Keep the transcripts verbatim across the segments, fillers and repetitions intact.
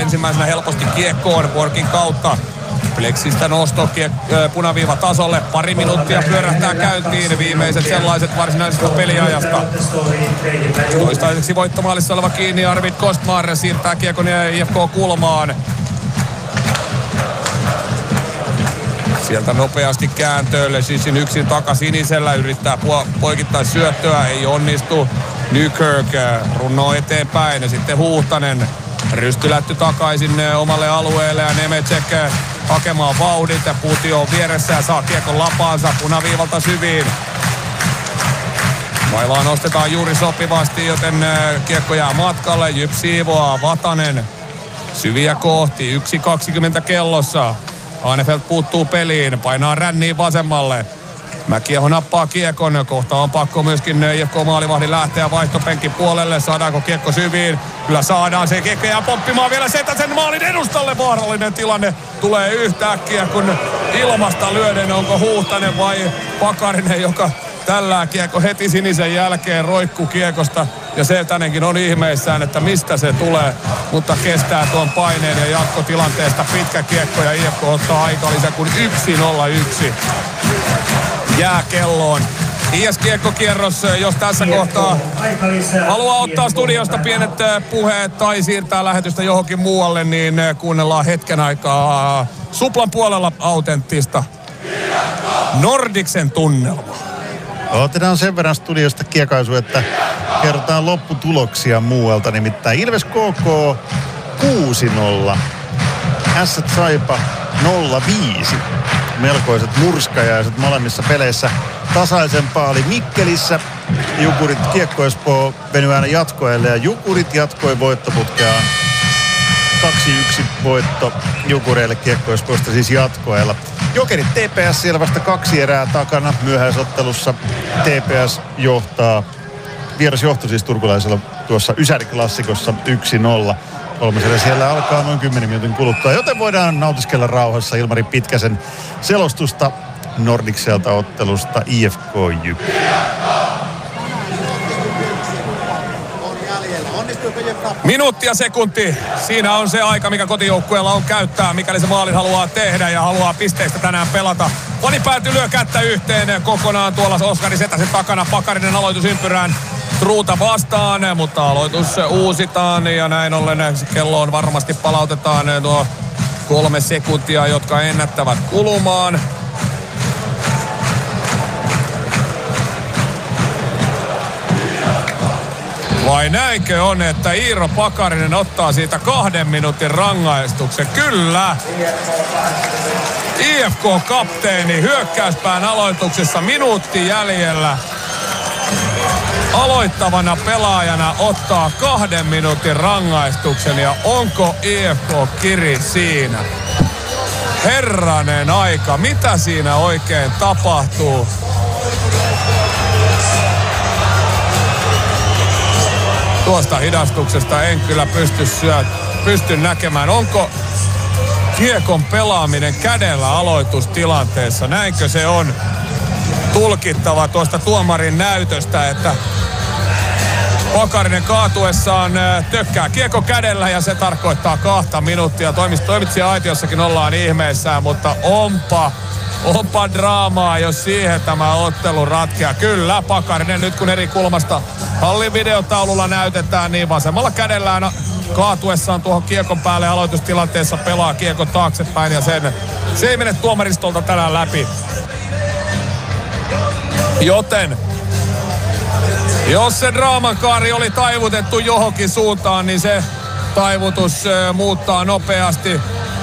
ensimmäisenä helposti kiekkoon Borgin kautta. Pleksistä nosto kiek- punaviiva tasolle. Pari minuuttia pyörähtää käyntiin. Viimeiset sellaiset varsinaisesta peliajasta. Toistaiseksi voittomaalissa oleva kiinni Arvid Kostmar siirtää kiekon I F K-kulmaan. Sieltä nopeasti kääntöille. Sissin yksin takasinisellä. Yrittää po- poikittaa syöttöä. Ei onnistu. Nykirk runnoo eteenpäin. Ja sitten Huuhtanen rystylätty takaisin omalle alueelle. Ja Nemecek hakemaan vauhdit. Ja Putio on vieressä ja saa kiekon lapaansa punaviivalta syviin. Mailaa nostetaan juuri sopivasti, joten kiekko jää matkalle. Jyp siivoaa. Vatanen syviä kohti. yksi kaksikymmentä kellossa. Aanefelt puuttuu peliin. Painaa ränniin vasemmalle. Mäkieho nappaa kiekon. Kohta on pakko myöskin I F K-maalivahdin lähteä vaihtopenkin puolelle. Saadaanko kiekko syviin? Kyllä saadaan. Se kiekko jää poppimaan vielä Setäsen maalin edustalle. Vaarallinen tilanne tulee yhtäkkiä, kun ilmasta lyöden. Onko Huuhtanen vai Pakarinen, joka tällä kiekko heti sinisen jälkeen roikkuu kiekosta. Ja Seetänenkin on ihmeissään, että mistä se tulee. Mutta kestää tuon paineen ja jatkotilanteesta pitkä kiekko. Ja I F K ottaa aika lisää kuin yksi nolla yksi. Jää kelloon. I S-kiekkokierros, jos tässä kohtaa haluaa ottaa studiosta pienet puheet tai siirtää lähetystä johonkin muualle, niin kuunnellaan hetken aikaa Suplan puolella autenttista Nordicsen tunnelmaa. Otetaan sen verran studiosta kiekaisu, että kerrotaan lopputuloksia muualta. Nimittäin Ilves K K kuusi nolla, Ässät Saipa nolla viisi. Melkoiset murskajaiset molemmissa peleissä. Tasaisempaa oli Mikkelissä. Jukurit Kiekko Espoo venyi aina jatkoajalle ja Jukurit jatkoi voittoputkeaan. kaksi yksi voitto Jukureille Kiekko Espoosta siis jatkoajalla. Jokerit T P S siellä vasta kaksi erää takana myöhäisottelussa. T P S johtaa, vieras johto siis turkulaisella tuossa Ysäri-klassikossa yksi nolla. Kolmasella siellä alkaa noin kymmenen minuutin kuluttua, joten voidaan nautiskella rauhassa Ilmari Pitkäsen selostusta Nordicselta ottelusta I F K Jyp. Minuutti ja sekunti. Siinä on se aika, mikä kotijoukkueella on käyttää, mikäli se maalin haluaa tehdä ja haluaa pisteistä tänään pelata. Poni pääty lyö kättä yhteen kokonaan tuolla Oskari Setäsen takana. Pakarinen aloitus ympyrään Truuta vastaan, mutta aloitus uusitaan ja näin ollen kelloon varmasti palautetaan tuo kolme sekuntia, jotka ennättävät kulumaan. Vai näinkö on, että Iiro Pakarinen ottaa siitä kahden minuutin rangaistuksen? Kyllä! I F K-kapteeni hyökkäyspään aloituksessa minuutti jäljellä. Aloittavana pelaajana ottaa kahden minuutin rangaistuksen ja onko I F K-kiri siinä? Herranen aika, mitä siinä oikein tapahtuu? Tuosta hidastuksesta en kyllä pysty, syö, pysty näkemään. Onko kiekon pelaaminen kädellä aloitustilanteessa? Näinkö se on tulkittava tuosta tuomarin näytöstä, että Pakarinen kaatuessaan tökkää kiekko kädellä ja se tarkoittaa kahta minuuttia. Toimitsija aitiossakin ollaan ihmeissään, mutta onpa, onpa draamaa, jos siihen tämä ottelu ratkeaa. Kyllä, Pakarinen nyt kun eri kulmasta hallin videotaululla näytetään, niin vasemmalla kädellään kaatuessaan tuohon kiekon päälle aloitustilanteessa pelaa kiekon taaksepäin ja sen, se ei mene tuomaristolta tänään läpi. Joten jos se draamankaari oli taivutettu johonkin suuntaan, niin se taivutus muuttaa nopeasti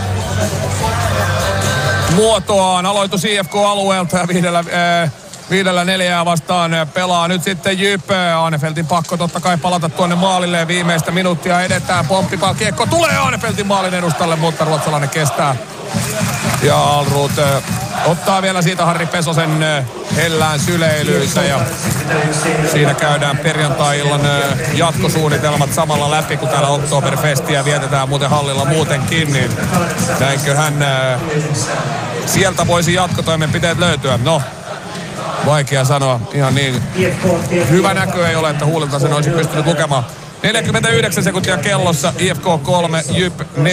muotoaan. Aloitus I F K-alueelta ja viidellä, äh, viidellä neljää vastaan pelaa nyt sitten Jyp. Aanefeltin pakko totta kai palata tuonne maalille ja viimeistä minuuttia edetään. Pomppipaa kiekko tulee Aanefeltin maalin edustalle, mutta ruotsalainen kestää. Ja Alrud äh, ottaa vielä siitä Harri Pesosen äh, hellään syleilyissä ja siinä käydään perjantai-illan äh, jatkosuunnitelmat samalla läpi, kun täällä Oktoberfestiä vietetään muuten hallilla muutenkin, niin näinköhän äh, sieltä voisi jatkotoimenpiteet löytyä. No, vaikea sanoa, ihan niin hyvä näkö ei ole, että huulilta sen olisi pystynyt lukemaan. neljäkymmentäyhdeksän sekuntia kellossa, I F K kolme, Jyp